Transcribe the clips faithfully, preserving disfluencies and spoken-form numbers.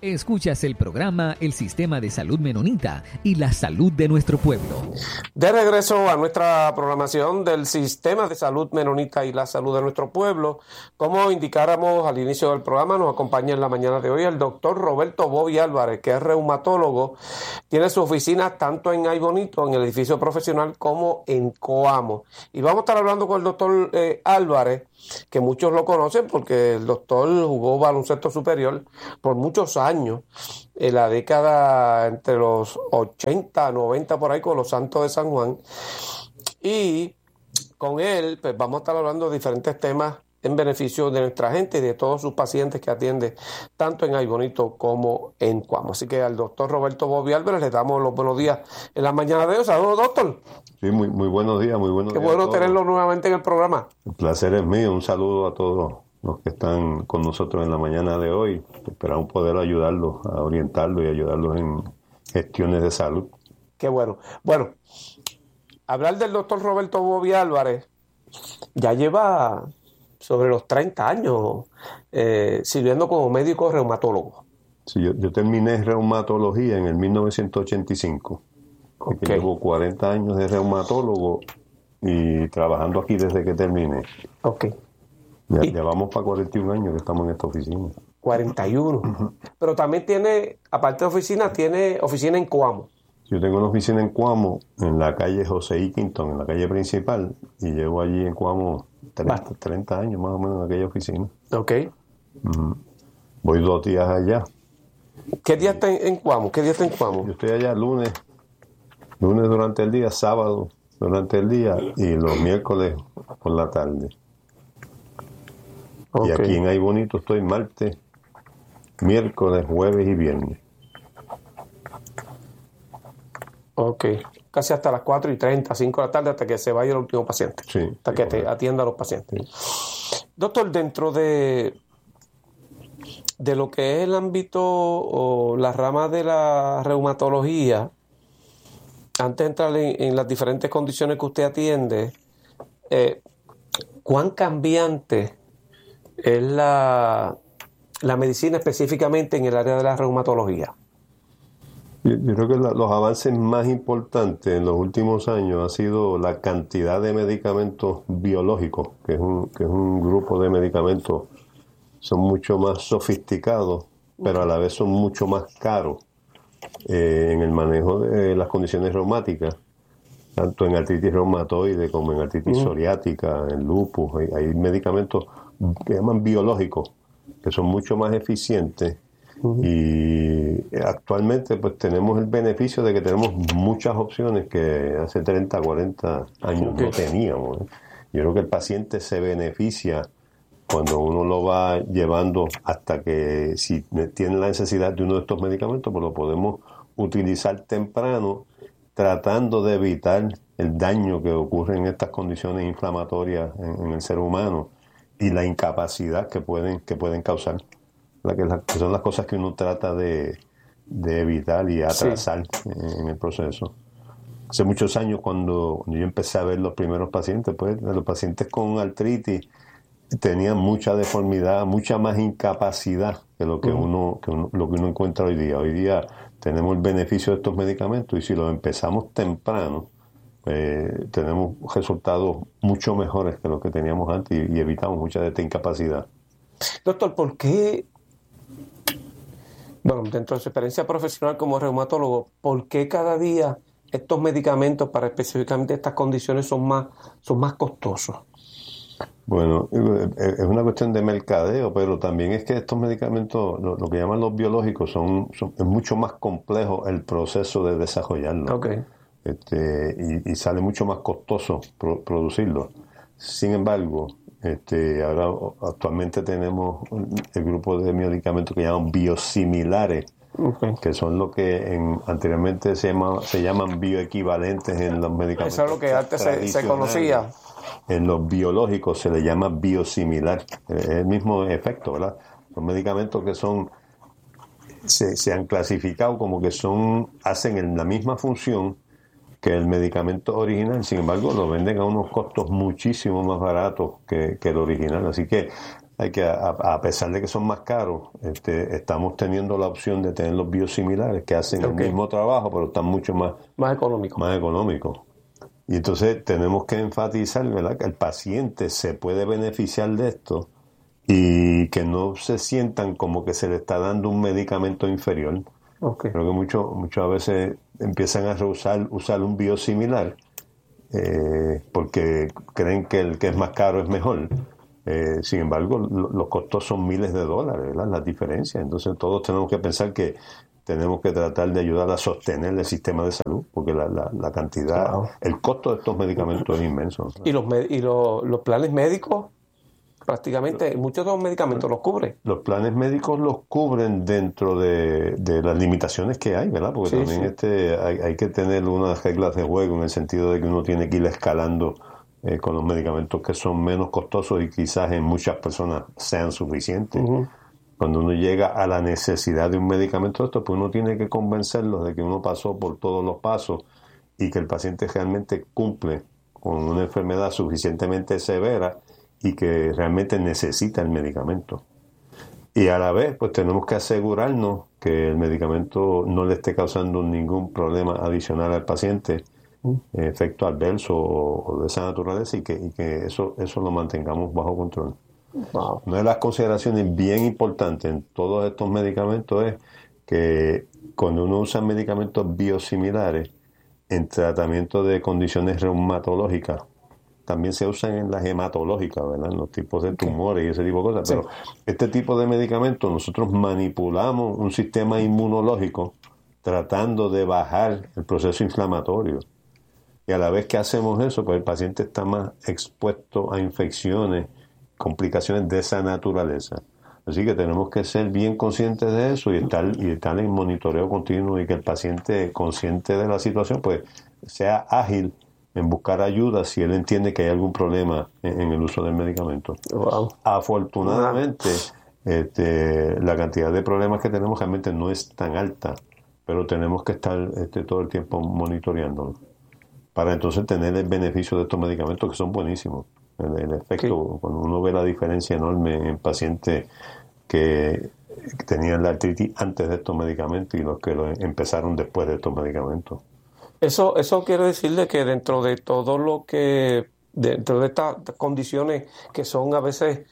Escuchas el programa El Sistema de Salud Menonita y la salud de nuestro pueblo. De regreso a nuestra programación del Sistema de Salud Menonita y la salud de nuestro pueblo. Como indicáramos al inicio del programa, nos acompaña en la mañana de hoy el doctor Roberto Bobby Álvarez, que es reumatólogo. Tiene su oficina tanto en Ay Bonito, en el edificio profesional, como en Coamo. Y vamos a estar hablando con el doctor eh, Álvarez, que muchos lo conocen porque el doctor jugó baloncesto superior por muchos años, en la década entre los ochenta, noventa por ahí, con los Santos de San Juan. Y con él pues vamos a estar hablando de diferentes temas en beneficio de nuestra gente y de todos sus pacientes que atiende tanto en Ay Bonito como en Coamo. Así que al doctor Roberto Bobby Álvarez le damos los buenos días en la mañana de hoy. Saludos, doctor. Sí, muy, muy buenos días, muy buenos Qué días. Qué bueno tenerlo nuevamente en el programa. El placer es mío. Un saludo a todos los que están con nosotros en la mañana de hoy. Esperamos poder ayudarlos, a orientarlos y ayudarlos en gestiones de salud. Qué bueno. Bueno, hablar del doctor Roberto Bobby Álvarez ya lleva sobre los treinta años eh, sirviendo como médico reumatólogo. Sí, yo, yo terminé reumatología en el mil novecientos ochenta y cinco. Okay. Que llevo cuarenta años de reumatólogo y trabajando aquí desde que terminé. Ok. Ya, ya vamos para cuarenta y un años que estamos en esta oficina. cuarenta y uno. Uh-huh. Pero también tiene, aparte de oficina, tiene oficina en Coamo. Yo tengo una oficina en Coamo, en la calle José Iquinton, en la calle principal, y llevo allí en Coamo treinta, treinta años más o menos en aquella oficina. Ok. Uh-huh. Voy dos días allá. ¿Qué día está en, en Coamo? ¿Qué día está en Coamo? Yo estoy allá lunes, lunes durante el día, sábado durante el día y los miércoles por la tarde. Okay. Y aquí en Ay Bonito estoy martes, miércoles, jueves y viernes. Ok. Casi hasta las cuatro y treinta, cinco de la tarde, hasta que se vaya el último paciente. Sí. Hasta que te atienda a los pacientes. Sí. Doctor, dentro de, de lo que es el ámbito o la rama de la reumatología, antes de entrar en, en las diferentes condiciones que usted atiende, eh, ¿cuán cambiante es la, la medicina específicamente en el área de la reumatología? Yo, yo creo que la, los avances más importantes en los últimos años ha sido la cantidad de medicamentos biológicos, que es un, que es un grupo de medicamentos, son mucho más sofisticados, pero a la vez son mucho más caros eh, en el manejo de las condiciones reumáticas, tanto en artritis reumatoide como en artritis uh-huh. psoriática, en lupus. Hay, hay medicamentos que llaman biológicos, que son mucho más eficientes. Uh-huh. Y actualmente pues tenemos el beneficio de que tenemos muchas opciones que hace treinta, cuarenta años okay. no teníamos. ¿eh? Yo creo que el paciente se beneficia cuando uno lo va llevando hasta que si tiene la necesidad de uno de estos medicamentos, pues lo podemos utilizar temprano, tratando de evitar el daño que ocurre en estas condiciones inflamatorias en, en el ser humano y la incapacidad que pueden, que pueden causar. La que, la, que son las cosas que uno trata de, de evitar y atrasar sí. en, en el proceso. Hace muchos años, cuando, cuando yo empecé a ver los primeros pacientes, pues los pacientes con artritis tenían mucha deformidad, mucha más incapacidad que lo que, uh-huh. uno, que uno, lo que uno encuentra hoy día. Hoy día tenemos el beneficio de estos medicamentos y si los empezamos temprano, eh, tenemos resultados mucho mejores que los que teníamos antes y, y evitamos mucha de esta incapacidad. Doctor, ¿por qué? Bueno, dentro de su experiencia profesional como reumatólogo, ¿por qué cada día estos medicamentos para específicamente estas condiciones son más, son más costosos? Bueno, es una cuestión de mercadeo, pero también es que estos medicamentos, lo, lo que llaman los biológicos, son, son es mucho más complejo el proceso de desarrollarlos. Okay. Este, y, y sale mucho más costoso pro, producirlos. Sin embargo, este, ahora actualmente tenemos el grupo de medicamentos que llaman biosimilares, okay. que son lo que en, anteriormente se, llama, se llaman bioequivalentes en los medicamentos. Eso es lo que antes se, se conocía. En los biológicos se le llama biosimilar. Es el mismo efecto, ¿verdad? Los medicamentos que son se, se han clasificado como que son hacen en la misma función que el medicamento original, sin embargo lo venden a unos costos muchísimo más baratos que, que el original. Así que hay que, a, a pesar de que son más caros, este, estamos teniendo la opción de tener los biosimilares que hacen okay. el mismo trabajo, pero están mucho más, más económicos. Más económicos. Y entonces tenemos que enfatizar, ¿verdad?, que el paciente se puede beneficiar de esto y que no se sientan como que se le está dando un medicamento inferior. Okay. Creo que mucho, muchas veces empiezan a rehusar usar un biosimilar eh, porque creen que el que es más caro es mejor. Eh, sin embargo, lo, los costos son miles de dólares, ¿verdad?, las diferencias. Entonces todos tenemos que pensar que tenemos que tratar de ayudar a sostener el sistema de salud, porque la, la, la cantidad, claro. el costo de estos medicamentos es inmenso, ¿verdad? ¿Y los y los, los planes médicos? Prácticamente, muchos de los medicamentos los cubren. Los planes médicos los cubren dentro de, de las limitaciones que hay, ¿verdad? Porque sí, también sí. este hay, hay que tener unas reglas de juego en el sentido de que uno tiene que ir escalando eh, con los medicamentos que son menos costosos y quizás en muchas personas sean suficientes. Uh-huh. Cuando uno llega a la necesidad de un medicamento de esto, pues uno tiene que convencerlos de que uno pasó por todos los pasos y que el paciente realmente cumple con una enfermedad suficientemente severa y que realmente necesita el medicamento. Y a la vez, pues tenemos que asegurarnos que el medicamento no le esté causando ningún problema adicional al paciente, mm. efecto adverso o, o de esa naturaleza, y que, y que eso, eso lo mantengamos bajo control. Wow. Una de las consideraciones bien importantes en todos estos medicamentos es que cuando uno usa medicamentos biosimilares en tratamiento de condiciones reumatológicas, también se usan en las hematológicas, ¿verdad?, en los tipos de tumores okay. y ese tipo de cosas. Pero sí. este tipo de medicamentos nosotros manipulamos un sistema inmunológico tratando de bajar el proceso inflamatorio. Y a la vez que hacemos eso, pues el paciente está más expuesto a infecciones, complicaciones de esa naturaleza. Así que tenemos que ser bien conscientes de eso y estar, y estar en monitoreo continuo, y que el paciente, consciente de la situación, pues sea ágil en buscar ayuda si él entiende que hay algún problema en, en el uso del medicamento. Wow. Afortunadamente, wow. Este, la cantidad de problemas que tenemos realmente no es tan alta, pero tenemos que estar este, todo el tiempo monitoreándolo para entonces tener el beneficio de estos medicamentos que son buenísimos. El, el efecto, sí. Cuando uno ve la diferencia enorme en pacientes que, que tenían la artritis antes de estos medicamentos y los que lo empezaron después de estos medicamentos. Eso, eso quiere decirle que dentro de todo lo que, dentro de estas condiciones que son a veces,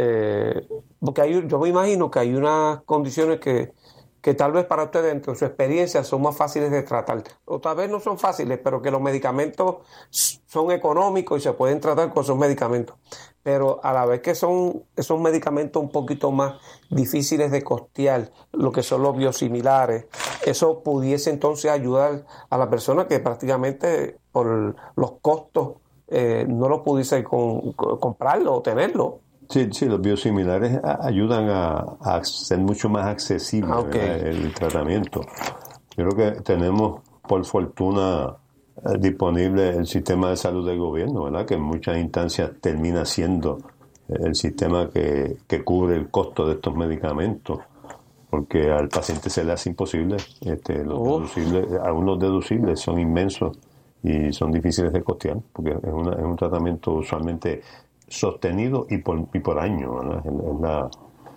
eh, porque hay, yo me imagino que hay unas condiciones que, que tal vez para usted dentro de su experiencia son más fáciles de tratar, o tal vez no son fáciles, pero que los medicamentos son económicos y se pueden tratar con esos medicamentos, pero a la vez que son esos medicamentos un poquito más difíciles de costear, lo que son los biosimilares, eso pudiese entonces ayudar a la persona que prácticamente por los costos eh, no lo pudiese con, comprarlo o tenerlo. Sí, sí, los biosimilares a, ayudan a, a ser mucho más accesible ah, okay. el tratamiento. Yo creo que tenemos, por fortuna, eh, disponible el sistema de salud del gobierno, ¿verdad?, que en muchas instancias termina siendo el sistema que, que cubre el costo de estos medicamentos, porque al paciente se le hace imposible. Este, los oh. deducibles, algunos deducibles son inmensos y son difíciles de costear, porque es, una, es un tratamiento usualmente sostenido y por, y por año, ¿verdad? Es, es la...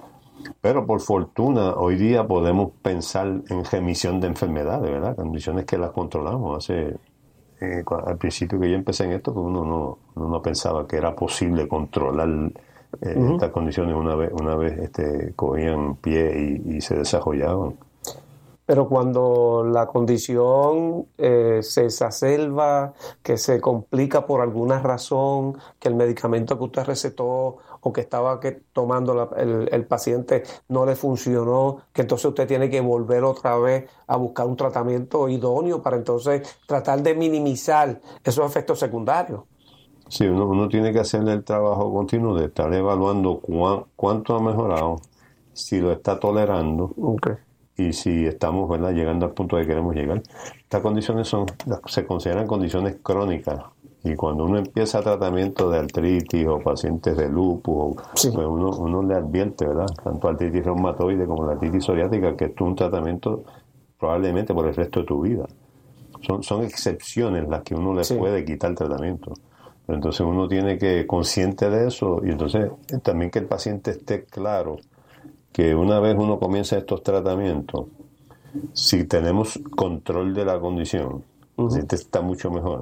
Pero por fortuna hoy día podemos pensar en remisión de enfermedades, ¿verdad?, condiciones que las controlamos. Hace eh, al principio que yo empecé en esto, pues uno no, uno no pensaba que era posible controlar eh, uh-huh. estas condiciones una vez, una vez este, cogían pie y, y se desarrollaban. Pero cuando la condición eh, se exacerba, que se complica por alguna razón, que el medicamento que usted recetó o que estaba que, tomando la, el, el paciente no le funcionó, que entonces usted tiene que volver otra vez a buscar un tratamiento idóneo para entonces tratar de minimizar esos efectos secundarios. Sí, uno, uno tiene que hacer el trabajo continuo de estar evaluando cuán, cuánto ha mejorado, si lo está tolerando. Okay. Y si estamos, ¿verdad?, llegando al punto que queremos llegar. Estas condiciones son, se consideran condiciones crónicas, y cuando uno empieza tratamiento de artritis o pacientes de lupus, sí. pues uno, uno le advierte, ¿verdad?, tanto artritis reumatoide como la artritis psoriática, que esto es un tratamiento probablemente por el resto de tu vida. Son, son excepciones las que uno le sí. puede quitar el tratamiento. Entonces uno tiene que, consciente de eso, y entonces también que el paciente esté claro que una vez uno comienza estos tratamientos, si tenemos control de la condición, uh-huh. el paciente está mucho mejor.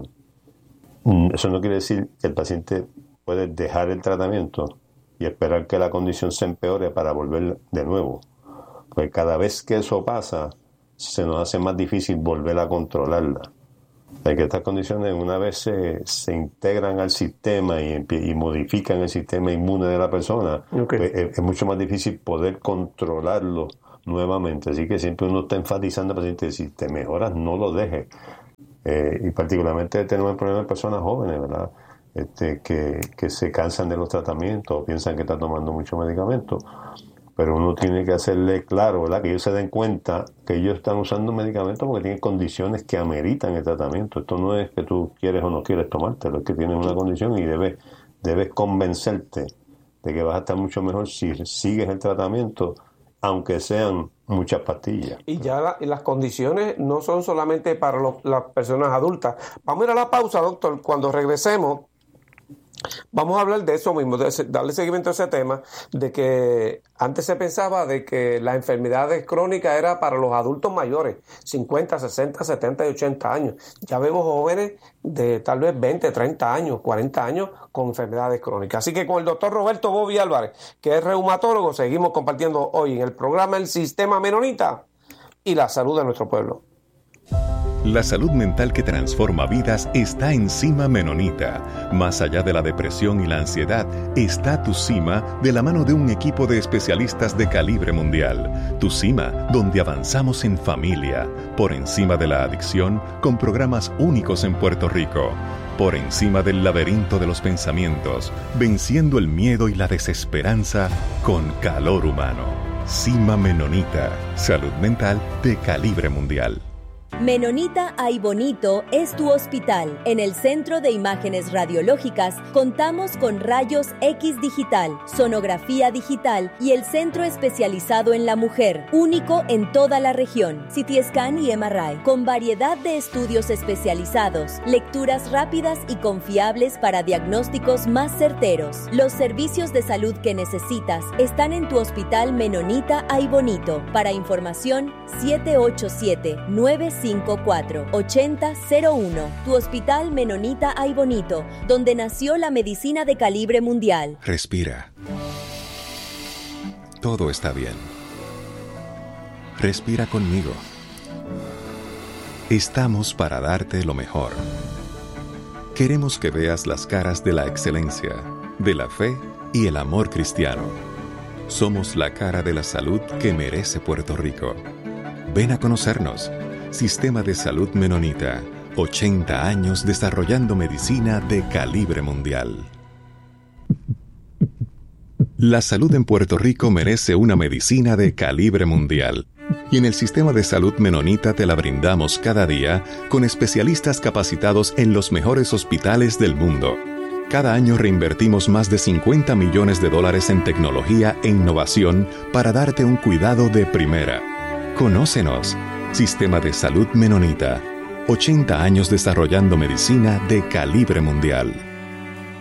Eso no quiere decir que el paciente puede dejar el tratamiento y esperar que la condición se empeore para volver de nuevo. Porque cada vez que eso pasa, se nos hace más difícil volver a controlarla. Hay que estas condiciones, una vez se, se integran al sistema y, y modifican el sistema inmune de la persona, okay. pues es, es mucho más difícil poder controlarlo nuevamente. Así que siempre uno está enfatizando al paciente, si te mejoras, no lo dejes. Eh, y particularmente tenemos el problema de personas jóvenes, ¿verdad? Este, que, que se cansan de los tratamientos, piensan que están tomando mucho medicamento, pero uno tiene que hacerle claro, ¿verdad? Que ellos se den cuenta que ellos están usando medicamentos porque tienen condiciones que ameritan el tratamiento. Esto no es que tú quieres o no quieres tomártelo, es que tienes una condición y debes, debes convencerte de que vas a estar mucho mejor si sigues el tratamiento, aunque sean muchas pastillas. Y ya la, y las condiciones no son solamente para los, las personas adultas. Vamos a ir a la pausa, doctor. Cuando regresemos, vamos a hablar de eso mismo, de ese, darle seguimiento a ese tema, de que antes se pensaba de que las enfermedades crónicas era para los adultos mayores, cincuenta, sesenta, setenta y ochenta años. Ya vemos jóvenes de tal vez veinte, treinta años, cuarenta años con enfermedades crónicas. Así que con el doctor Roberto Bobby Álvarez, que es reumatólogo, seguimos compartiendo hoy en el programa El Sistema Menonita y la salud de nuestro pueblo. La salud mental que transforma vidas está en Cima Menonita. Más allá de la depresión y la ansiedad, está Tu Cima de la mano de un equipo de especialistas de calibre mundial. Tu Cima, donde avanzamos en familia, por encima de la adicción, con programas únicos en Puerto Rico. Por encima del laberinto de los pensamientos, venciendo el miedo y la desesperanza con calor humano. Cima Menonita, salud mental de calibre mundial. Menonita Ay Bonito es tu hospital. En el Centro de Imágenes Radiológicas contamos con rayos X digital, sonografía digital y el centro especializado en la mujer, único en toda la región, C T Scan y M R I, con variedad de estudios especializados, lecturas rápidas y confiables para diagnósticos más certeros. Los servicios de salud que necesitas están en tu hospital Menonita Ay Bonito. Para información, siete ocho siete, nueve cinco cuatro, ocho cero cero uno. Tu hospital Menonita Ay Bonito, donde nació la medicina de calibre mundial. Respira. Todo está bien. Respira conmigo. Estamos para darte lo mejor. Queremos que veas las caras de la excelencia, de la fe y el amor cristiano. Somos la cara de la salud que merece Puerto Rico. Ven a conocernos. Sistema de Salud Menonita. ochenta años desarrollando medicina de calibre mundial. La salud en Puerto Rico merece una medicina de calibre mundial. Y en el Sistema de Salud Menonita te la brindamos cada día con especialistas capacitados en los mejores hospitales del mundo. Cada año reinvertimos más de cincuenta millones de dólares en tecnología e innovación para darte un cuidado de primera. Conócenos. Sistema de Salud Menonita. ochenta años desarrollando medicina de calibre mundial.